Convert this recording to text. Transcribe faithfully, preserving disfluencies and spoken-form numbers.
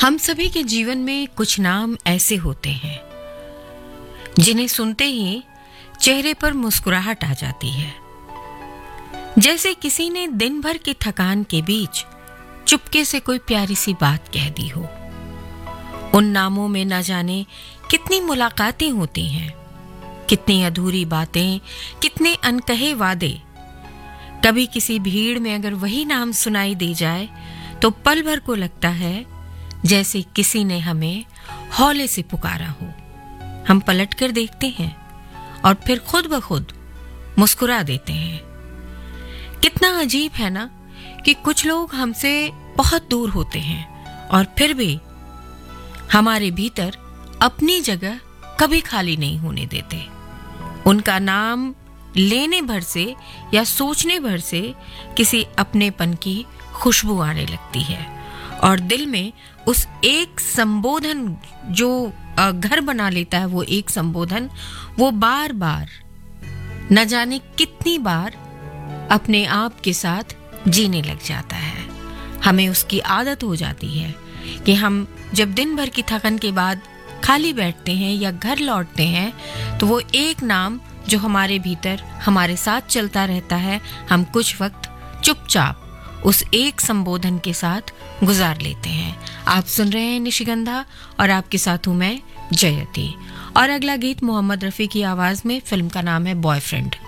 हम सभी के जीवन में कुछ नाम ऐसे होते हैं जिन्हें सुनते ही चेहरे पर मुस्कुराहट आ जाती है। जैसे किसी ने दिन भर की थकान के बीच चुपके से कोई प्यारी सी बात कह दी हो। उन नामों में न जाने कितनी मुलाकातें होती हैं, कितनी अधूरी बातें, कितने अनकहे वादे। कभी किसी भीड़ में अगर वही नाम सुनाई दे जाए तो पल भर को लगता है जैसे किसी ने हमें हौले से पुकारा हो। हम पलट कर देखते हैं और फिर खुद ब खुद मुस्कुरा देते हैं। कितना अजीब है ना कि कुछ लोग हमसे बहुत दूर होते हैं और फिर भी हमारे भीतर अपनी जगह कभी खाली नहीं होने देते। उनका नाम लेने भर से या सोचने भर से किसी अपनेपन की खुशबू आने लगती है और दिल में उस एक संबोधन जो घर बना लेता है, वो एक संबोधन वो बार बार न जाने कितनी बार अपने आप के साथ जीने लग जाता है। हमें उसकी आदत हो जाती है कि हम जब दिन भर की थकन के बाद खाली बैठते हैं या घर लौटते हैं तो वो एक नाम जो हमारे भीतर हमारे साथ चलता रहता है, हम कुछ वक्त चुपचाप उस एक संबोधन के साथ गुजार लेते हैं। आप सुन रहे हैं निशिगंधा और आपके साथ हूं मैं जयती। और अगला गीत मोहम्मद रफी की आवाज में, फिल्म का नाम है बॉयफ्रेंड।